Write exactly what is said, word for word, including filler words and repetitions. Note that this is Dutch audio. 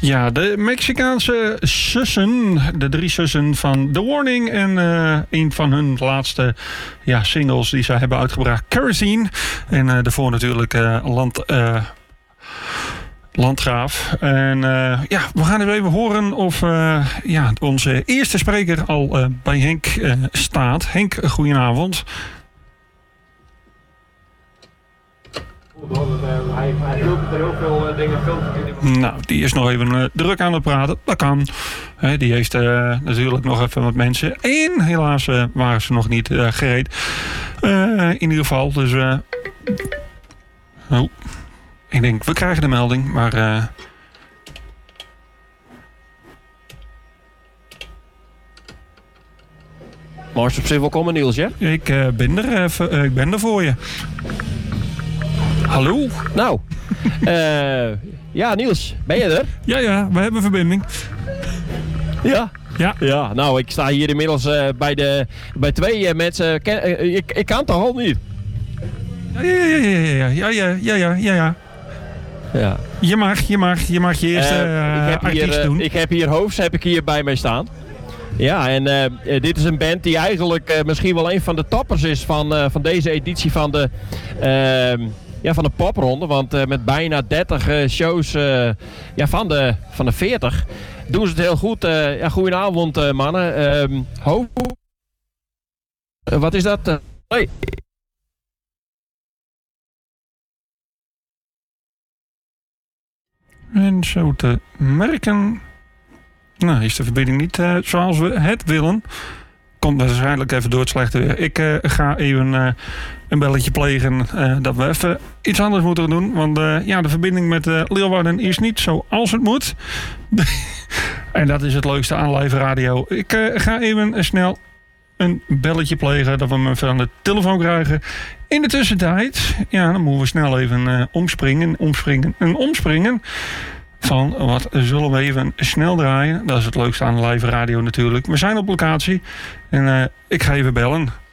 Ja, de Mexicaanse zussen, de drie zussen van The Warning en uh, een van hun laatste ja, singles die ze hebben uitgebracht, Kerosene. En uh, daarvoor natuurlijk uh, Land... Uh, Landgraaf. En uh, ja, we gaan even horen of uh, ja, onze eerste spreker al uh, bij Henk uh, staat. Henk, goedenavond. Hij, hij filmt er heel veel uh, dingen. Filmt. Nou, die is nog even uh, druk aan het praten. Dat kan. He, die heeft uh, natuurlijk nog even wat mensen. En helaas uh, waren ze nog niet uh, gereed. Uh, in ieder geval. Dus... Uh, oh. Ik denk, we krijgen de melding, maar... Uh... Mars op zich welkom, Niels, ja? Ik, uh, ben er, even, uh, ik ben er voor je. Hallo? Nou, uh, ja, Niels, ben je er? Ja, ja, we hebben verbinding. Ja? Ja. Ja, nou, ik sta hier inmiddels uh, bij, de, bij twee uh, mensen. Ken, uh, ik, ik kan het toch al niet? Ja, ja, ja, ja, ja, ja, ja, ja, ja, ja. Ja. Je mag, je mag, je mag je eerste uh, ik heb artiest hier, uh, doen. Ik heb hier Hoofs heb ik hier bij mij staan. Ja, en uh, dit is een band die eigenlijk uh, misschien wel een van de toppers is van, uh, van deze editie van de, uh, ja, van de popronde. Want uh, met bijna dertig uh, shows uh, ja, van, de, van de veertig doen ze het heel goed. Uh, ja, goedenavond uh, mannen. Uh, Ho. Uh, wat is dat? Uh, hey. En zo te merken... Nou, is de verbinding niet uh, zoals we het willen. Komt waarschijnlijk even door het slechte weer. Ik uh, ga even uh, een belletje plegen uh, dat we even iets anders moeten doen. Want uh, ja, de verbinding met uh, Leeuwarden is niet zoals het moet. En dat is het leukste aan live radio. Ik uh, ga even uh, snel een belletje plegen dat we hem even aan de telefoon krijgen. In de tussentijd, ja, dan moeten we snel even uh, omspringen, omspringen en omspringen. Van wat zullen we even snel draaien. Dat is het leukste aan live radio natuurlijk. We zijn op locatie en uh, ik ga even bellen.